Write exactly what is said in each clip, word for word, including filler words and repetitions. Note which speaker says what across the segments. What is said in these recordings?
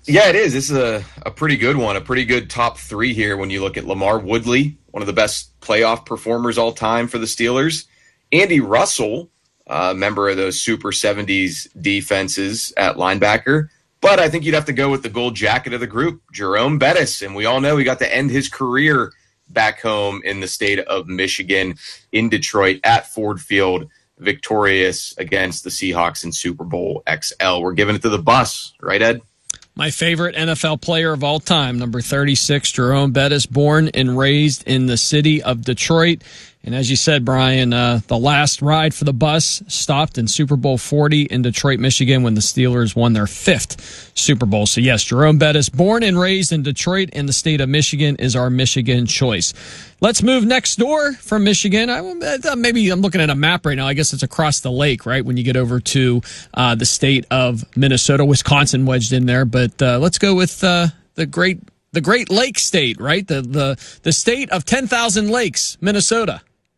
Speaker 1: Yeah, it is. This is a, a pretty good one, a pretty good top three here when you look at LaMarr Woodley, one of the best playoff performers all time for the Steelers. Andy Russell, a member of those Super seventies defenses at linebacker. But I think you'd have to go with the gold jacket of the group, Jerome Bettis. And we all know he got to end his career back home in the state of Michigan in Detroit at Ford Field, victorious against the Seahawks in Super Bowl X L. We're giving it to the bus, right, Ed?
Speaker 2: My favorite N F L player of all time, number thirty-six, Jerome Bettis, born and raised in the city of Detroit. And as you said, Brian, uh, the last ride for the bus stopped in Super Bowl forty in Detroit, Michigan, when the Steelers won their fifth Super Bowl. So, yes, Jerome Bettis, born and raised in Detroit in the state of Michigan, is our Michigan choice. Let's move next door from Michigan. I, maybe I'm looking at a map right now. I guess it's across the lake, right, when you get over to uh, the state of Minnesota. Wisconsin wedged in there. But uh, let's go with uh, the great the Great Lake State, right, the, the, the state of ten thousand lakes, Minnesota.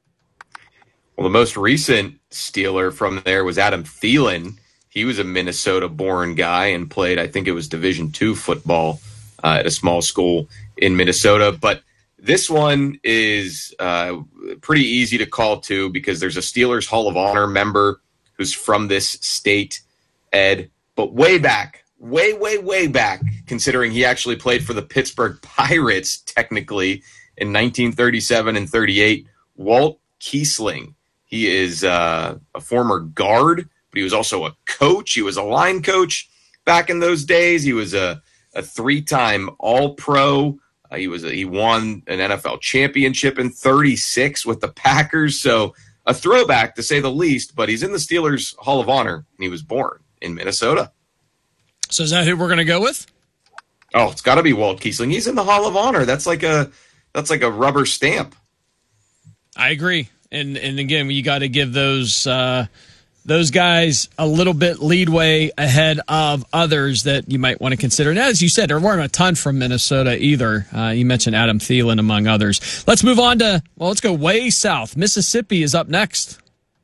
Speaker 1: Well, the most recent Steeler from there was Adam Thielen. He was a Minnesota-born guy and played, I think it was Division two football uh, at a small school in Minnesota. But this one is uh, pretty easy to call, too, because there's a Steelers Hall of Honor member who's from this state, Ed. But way back, way, way, way back, considering he actually played for the Pittsburgh Pirates, technically, in nineteen thirty-seven and thirty-eight, Walt Kiesling. He is uh, a former guard, but he was also a coach. He was a line coach back in those days. He was a, a three-time All-Pro. Uh, he was a, he won an N F L championship in thirty-six with the Packers. So a throwback, to say the least, but he's in the Steelers Hall of Honor, and he was born in Minnesota.
Speaker 2: So is that who we're going to go with?
Speaker 1: Oh, it's got to be Walt Kiesling. He's in the Hall of Honor. That's like a that's like a rubber stamp.
Speaker 2: I agree. And and again, you got to give those uh, those guys a little bit leadway ahead of others that you might want to consider. And as you said, there weren't a ton from Minnesota either. Uh, you mentioned Adam Thielen, among others. Let's move on to, well, let's go way south. Mississippi is up next.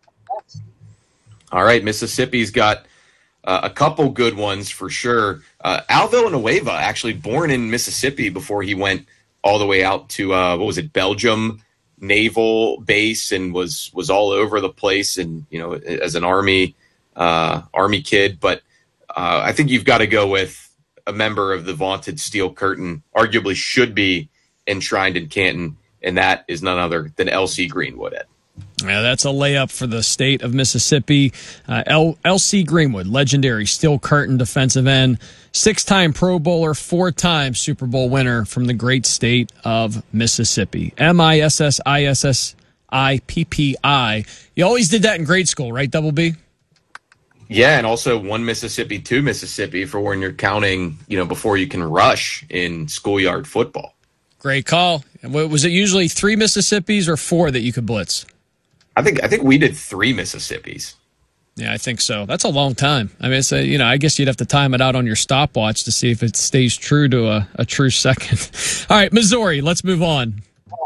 Speaker 1: All right, Mississippi's got uh, a couple good ones for sure. Uh, Al Villanueva, actually born in Mississippi before he went all the way out to, uh, what was it, Belgium Naval Base, and was was all over the place, and you know, as an army uh army kid. But uh I think you've got to go with a member of the vaunted Steel Curtain, arguably should be enshrined in Canton, and that is none other than L C Greenwood. Ed.
Speaker 2: Yeah, that's a layup for the state of Mississippi. Uh, L- L.C. Greenwood, legendary Steel Curtain defensive end, six-time Pro Bowler, four-time Super Bowl winner from the great state of Mississippi. M I S S I S S I P P I. You always did that in grade school, right, Double B?
Speaker 1: Yeah, and also one Mississippi, two Mississippi for when you're counting, you know, before you can rush in schoolyard football.
Speaker 2: Great call. Was it usually three Mississippis or four that you could blitz?
Speaker 1: I think I think we did three Mississippis.
Speaker 2: Yeah, I think so. That's a long time. I mean, it's a, you know, I guess you'd have to time it out on your stopwatch to see if it stays true to a, a true second. All right, Missouri, let's move on.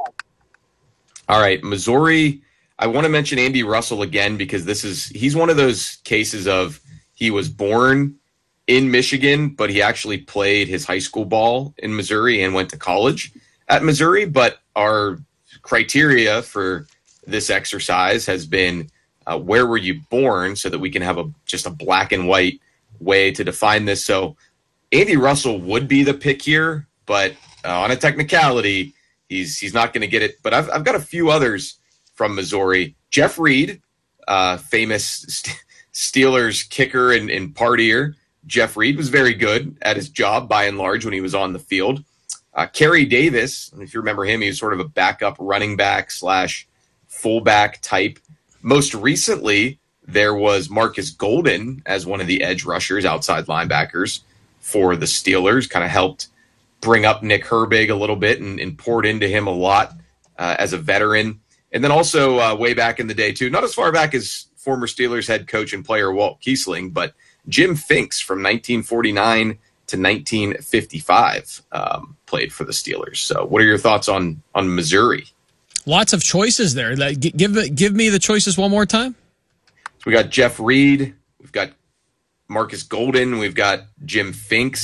Speaker 1: All right, Missouri. I want to mention Andy Russell again because this is he's one of those cases of he was born in Michigan, but he actually played his high school ball in Missouri and went to college at Missouri. But our criteria for this exercise has been uh, where were you born, so that we can have a just a black and white way to define this. So Andy Russell would be the pick here, but uh, on a technicality, he's he's not going to get it. But I've I've got a few others from Missouri. Jeff Reed, uh, famous St- Steelers kicker and, and partier. Jeff Reed was very good at his job by and large when he was on the field. Uh, Kerry Davis, if you remember him, he was sort of a backup running back slash fullback type. Most recently, there was Marcus Golden as one of the edge rushers, outside linebackers for the Steelers, kind of helped bring up Nick Herbig a little bit and, and poured into him a lot uh, as a veteran. And then also uh, way back in the day, too, not as far back as former Steelers head coach and player Walt Kiesling, but Jim Finks from nineteen forty-nine to nineteen fifty-five um, played for the Steelers. So what are your thoughts on on Missouri?
Speaker 2: Lots of choices there. Give give me the choices one more time.
Speaker 1: So we got Jeff Reed, we've got Marcus Golden, we've got Jim Finks.